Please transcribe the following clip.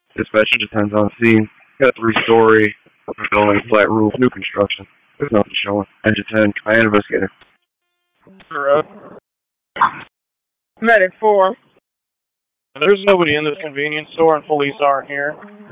Dispatch depends on the scene. Got a 3-story building, flat roof, new construction. There's nothing showing. Engine 10, command investigator. Medic 4. There's nobody in this convenience store and police aren't here.